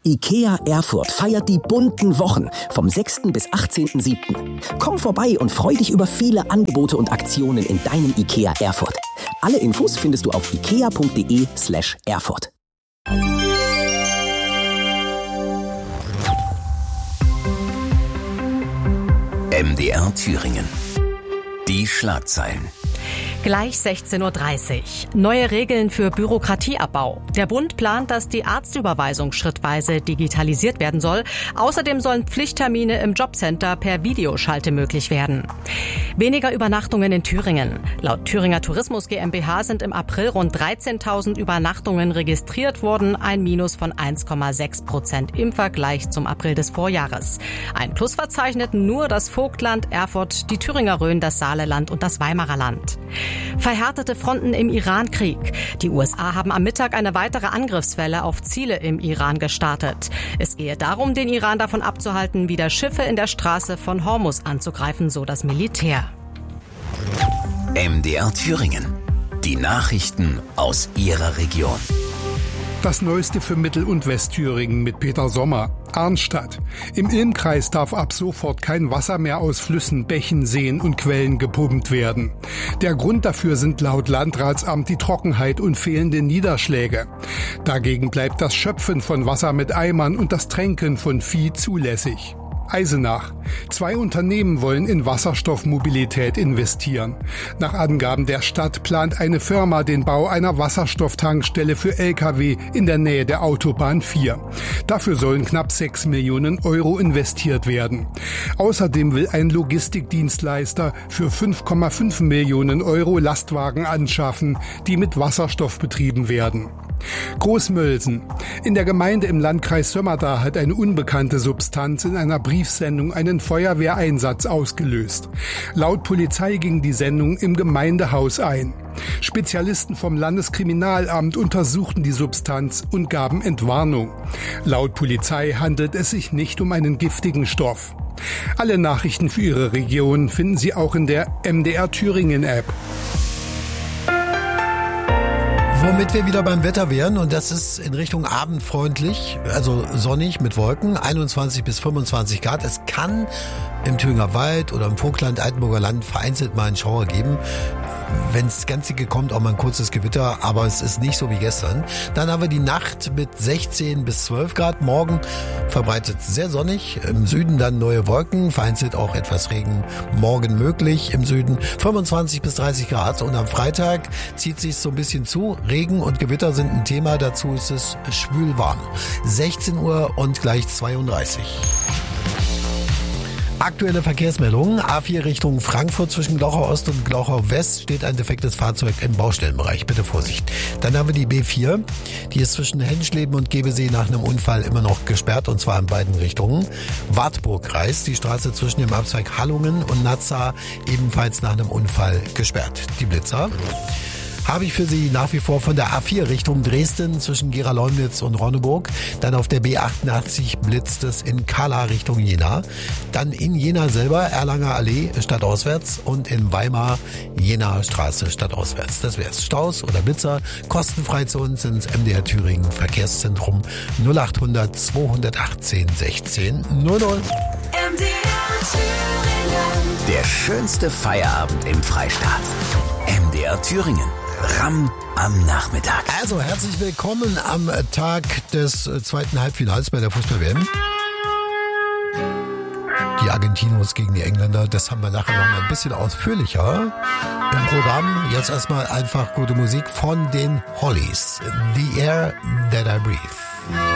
IKEA Erfurt feiert die bunten Wochen vom 6. bis 18.07. Komm vorbei und freu dich über viele Angebote und Aktionen in deinem IKEA Erfurt. Alle Infos findest du auf ikea.de/Erfurt. MDR Thüringen. Die Schlagzeilen. Gleich 16.30 Uhr. Neue Regeln für Bürokratieabbau. Der Bund plant, dass die Arztüberweisung schrittweise digitalisiert werden soll. Außerdem sollen Pflichttermine im Jobcenter per Videoschalte möglich werden. Weniger Übernachtungen in Thüringen. Laut Thüringer Tourismus GmbH sind im April rund 13.000 Übernachtungen registriert worden, ein Minus von 1,6% im Vergleich zum April des Vorjahres. Ein Plus verzeichneten nur das Vogtland, Erfurt, die Thüringer Rhön, das Saarland und das Weimarer Land. Verhärtete Fronten im Iran-Krieg. Die USA haben am Mittag eine weitere Angriffswelle auf Ziele im Iran gestartet. Es gehe darum, den Iran davon abzuhalten, wieder Schiffe in der Straße von Hormuz anzugreifen, so das Militär. MDR Thüringen. Die Nachrichten aus Ihrer Region. Das Neueste für Mittel- und Westthüringen mit Peter Sommer. Arnstadt. Im Ilmkreis darf ab sofort kein Wasser mehr aus Flüssen, Bächen, Seen und Quellen gepumpt werden. Der Grund dafür sind laut Landratsamt die Trockenheit und fehlende Niederschläge. Dagegen bleibt das Schöpfen von Wasser mit Eimern und das Tränken von Vieh zulässig. Eisenach. 2 Unternehmen wollen in Wasserstoffmobilität investieren. Nach Angaben der Stadt plant eine Firma den Bau einer Wasserstofftankstelle für Lkw in der Nähe der Autobahn 4. Dafür sollen knapp 6 Millionen Euro investiert werden. Außerdem will ein Logistikdienstleister für 5,5 Millionen Euro Lastwagen anschaffen, die mit Wasserstoff betrieben werden. Großmölsen. In der Gemeinde im Landkreis Sömmerda hat eine unbekannte Substanz in einer Briefsendung einen Feuerwehreinsatz ausgelöst. Laut Polizei ging die Sendung im Gemeindehaus ein. Spezialisten vom Landeskriminalamt untersuchten die Substanz und gaben Entwarnung. Laut Polizei handelt es sich nicht um einen giftigen Stoff. Alle Nachrichten für Ihre Region finden Sie auch in der MDR Thüringen App. Womit wir wieder beim Wetter wären, und das ist in Richtung abendfreundlich, also sonnig mit Wolken, 21 bis 25 Grad. Es kann im Thüringer Wald oder im Vogtland, Altenburger Land vereinzelt mal einen Schauer geben. Wenn es ganz dicke kommt, auch mal ein kurzes Gewitter, aber es ist nicht so wie gestern. Dann haben wir die Nacht mit 16 bis 12 Grad. Morgen verbreitet sehr sonnig. Im Süden dann neue Wolken, vereinzelt auch etwas Regen morgen möglich im Süden. 25 bis 30 Grad. Und am Freitag zieht sich so ein bisschen zu. Regen und Gewitter sind ein Thema. Dazu ist es schwül warm. 16 Uhr und gleich 32. Aktuelle Verkehrsmeldungen. A4 Richtung Frankfurt zwischen Glauchau Ost und Glauchau West steht ein defektes Fahrzeug im Baustellenbereich. Bitte Vorsicht. Dann haben wir die B4. Die ist zwischen Henschleben und Gebesee nach einem Unfall immer noch gesperrt, und zwar in beiden Richtungen. Wartburg-Kreis, die Straße zwischen dem Abzweig Hallungen und Naza, ebenfalls nach einem Unfall gesperrt. Die Blitzer habe ich für Sie nach wie vor von der A4 Richtung Dresden zwischen Gera-Leumnitz und Ronneburg. Dann auf der B88 blitzt es in Kala Richtung Jena. Dann in Jena selber Erlanger Allee stadtauswärts und in Weimar Jena Straße stadtauswärts. Das wär's. Staus oder Blitzer kostenfrei zu uns ins MDR Thüringen Verkehrszentrum 0800 218 16 00. MDR Thüringen. Der schönste Feierabend im Freistaat. MDR Thüringen. RAM am Nachmittag. Also herzlich willkommen am Tag des zweiten Halbfinals bei der Fußball-WM. Die Argentinos gegen die Engländer, das haben wir nachher noch mal ein bisschen ausführlicher im Programm. Jetzt erstmal einfach gute Musik von den Hollies. The Air That I Breathe.